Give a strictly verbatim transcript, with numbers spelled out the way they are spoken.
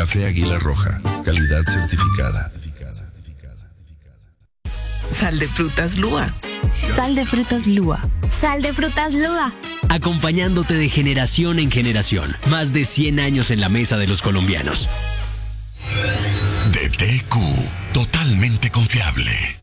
Café Águila Roja, calidad certificada. Sal de frutas Lua. Sal de frutas Lua. Sal de frutas Lua. Acompañándote de generación en generación. Más de cien años en la mesa de los colombianos. D T Q, totalmente confiable.